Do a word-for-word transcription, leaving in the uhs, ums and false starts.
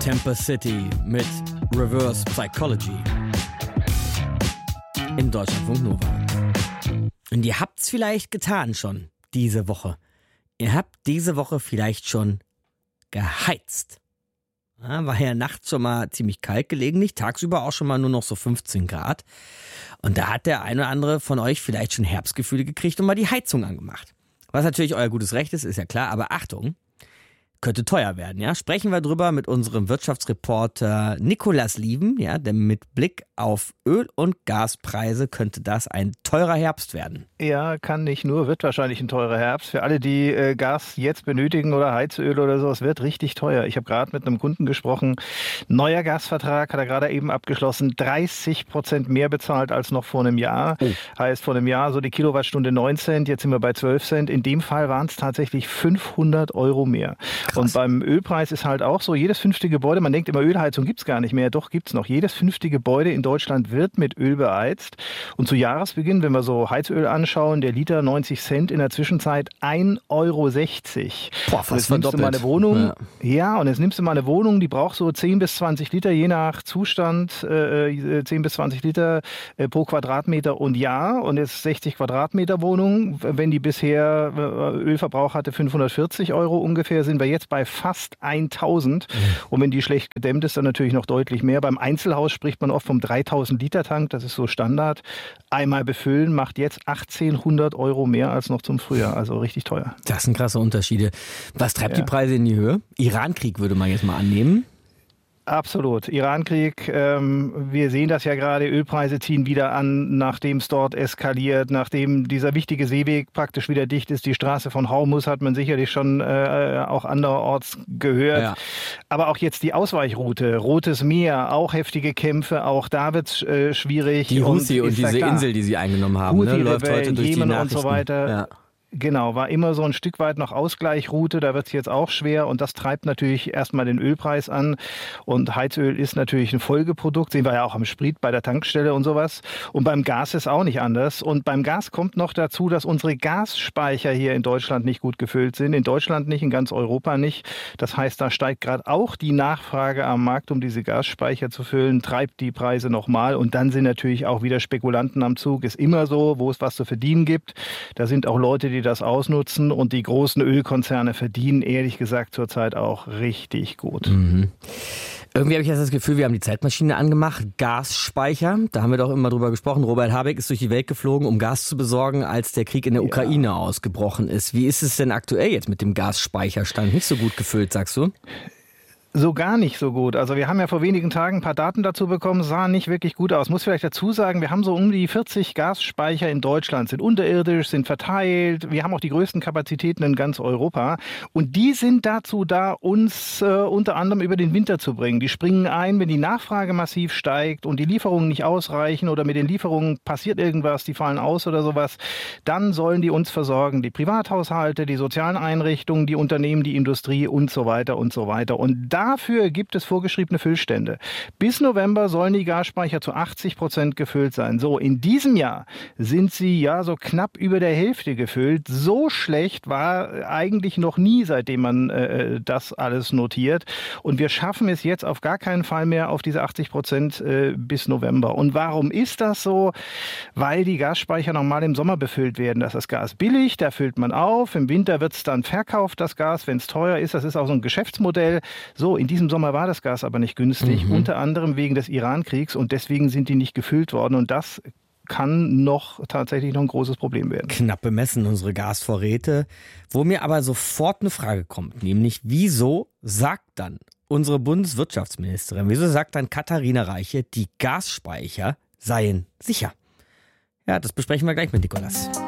Temper City mit Reverse Psychology in Deutschlandfunk Nova. Und ihr habt's vielleicht getan schon diese Woche. Ihr habt diese Woche vielleicht schon geheizt. Ja, war ja nachts schon mal ziemlich kalt gelegentlich, tagsüber auch schon mal nur noch so fünfzehn Grad. Und da hat der eine oder andere von euch vielleicht schon Herbstgefühle gekriegt und mal die Heizung angemacht. Was natürlich euer gutes Recht ist, ist ja klar, aber Achtung, könnte teuer werden, ja. Sprechen wir drüber mit unserem Wirtschaftsreporter Nikolaus Lieven, ja, denn mit Blick auf Öl- und Gaspreise könnte das ein teurer Herbst werden. Ja, kann nicht nur, wird wahrscheinlich ein teurer Herbst. Für alle, die äh, Gas jetzt benötigen oder Heizöl oder so, es wird richtig teuer. Ich habe gerade mit einem Kunden gesprochen, neuer Gasvertrag hat er gerade eben abgeschlossen, dreißig Prozent mehr bezahlt als noch vor einem Jahr. Oh. Heißt vor einem Jahr so die Kilowattstunde neun Cent, jetzt sind wir bei zwölf Cent. In dem Fall waren es tatsächlich fünfhundert Euro mehr. Krass. Und beim Ölpreis ist halt auch so, jedes fünfte Gebäude, man denkt immer, Ölheizung gibt's gar nicht mehr, doch gibt's noch. Jedes fünfte Gebäude in Deutschland wird mit Öl beheizt. Und zu Jahresbeginn, wenn wir so Heizöl anschauen, der Liter neunzig Cent, in der Zwischenzeit ein Euro sechzig. Boah, fast und jetzt nimmst du mal eine Wohnung, ja. ja, und jetzt nimmst du mal eine Wohnung, die braucht so zehn bis zwanzig Liter, je nach Zustand, äh, zehn bis zwanzig Liter äh, pro Quadratmeter und Jahr. Und jetzt sechzig Quadratmeter Wohnung, wenn die bisher äh, Ölverbrauch hatte, fünfhundertvierzig Euro ungefähr, sind wir jetzt bei fast tausend. Mhm. Und wenn die schlecht gedämmt ist, dann natürlich noch deutlich mehr. Beim Einzelhaus spricht man oft vom dreitausend Liter Tank, das ist so Standard. Einmal befüllen macht jetzt achtzehnhundert Euro mehr als noch zum Frühjahr, also richtig teuer. Das sind krasse Unterschiede. Was treibt ja. die Preise in die Höhe? Irankrieg würde man jetzt mal annehmen. Absolut. Irankrieg, ähm, wir sehen das ja gerade, Ölpreise ziehen wieder an, nachdem es dort eskaliert, nachdem dieser wichtige Seeweg praktisch wieder dicht ist. Die Straße von Hormuz hat man sicherlich schon äh, auch anderorts gehört. Ja. Aber auch jetzt die Ausweichroute, Rotes Meer, auch heftige Kämpfe, auch da wird es äh, schwierig. Die Houthi und, und diese Insel, die sie eingenommen haben, Houthi, ne? Läuft heute durch Jemen die Nachrichten. Und so weiter. Ja. Genau, war immer so ein Stück weit noch Ausgleichroute, da wird es jetzt auch schwer und das treibt natürlich erstmal den Ölpreis an und Heizöl ist natürlich ein Folgeprodukt, sehen wir ja auch am Sprit bei der Tankstelle und sowas und beim Gas ist auch nicht anders und beim Gas kommt noch dazu, dass unsere Gasspeicher hier in Deutschland nicht gut gefüllt sind, in Deutschland nicht, in ganz Europa nicht, das heißt, da steigt gerade auch die Nachfrage am Markt, um diese Gasspeicher zu füllen, treibt die Preise nochmal und dann sind natürlich auch wieder Spekulanten am Zug, ist immer so, wo es was zu verdienen gibt, da sind auch Leute, die das ausnutzen und die großen Ölkonzerne verdienen ehrlich gesagt zurzeit auch richtig gut. Mhm. Irgendwie habe ich jetzt das Gefühl, wir haben die Zeitmaschine angemacht, Gasspeicher, da haben wir doch immer drüber gesprochen. Robert Habeck ist durch die Welt geflogen, um Gas zu besorgen, als der Krieg in der Ukraine ja. ausgebrochen ist. Wie ist es denn aktuell jetzt mit dem Gasspeicherstand? Nicht so gut gefüllt, sagst du? So gar nicht so gut. Also wir haben ja vor wenigen Tagen ein paar Daten dazu bekommen, sah nicht wirklich gut aus. Muss vielleicht dazu sagen, wir haben so um die vierzig Gasspeicher in Deutschland, sind unterirdisch, sind verteilt. Wir haben auch die größten Kapazitäten in ganz Europa. Und die sind dazu da, uns äh, unter anderem über den Winter zu bringen. Die springen ein, wenn die Nachfrage massiv steigt und die Lieferungen nicht ausreichen oder mit den Lieferungen passiert irgendwas, die fallen aus oder sowas. Dann sollen die uns versorgen. Die Privathaushalte, die sozialen Einrichtungen, die Unternehmen, die Industrie und so weiter und so weiter. Und da Dafür gibt es vorgeschriebene Füllstände. Bis November sollen die Gasspeicher zu achtzig Prozent gefüllt sein. So, in diesem Jahr sind sie ja so knapp über der Hälfte gefüllt. So schlecht war eigentlich noch nie, seitdem man äh, das alles notiert. Und wir schaffen es jetzt auf gar keinen Fall mehr auf diese achtzig Prozent äh, bis November. Und warum ist das so? Weil die Gasspeicher normal im Sommer befüllt werden. Das ist das Gas billig, da füllt man auf. Im Winter wird es dann verkauft, das Gas, wenn es teuer ist. Das ist auch so ein Geschäftsmodell. So, in diesem Sommer war das Gas aber nicht günstig, mhm. unter anderem wegen des Irankriegs und deswegen sind die nicht gefüllt worden und das kann noch tatsächlich noch ein großes Problem werden. Knapp bemessen unsere Gasvorräte, wo mir aber sofort eine Frage kommt, nämlich wieso sagt dann unsere Bundeswirtschaftsministerin, wieso sagt dann Katharina Reiche, die Gasspeicher seien sicher? Ja, das besprechen wir gleich mit Nikolaus.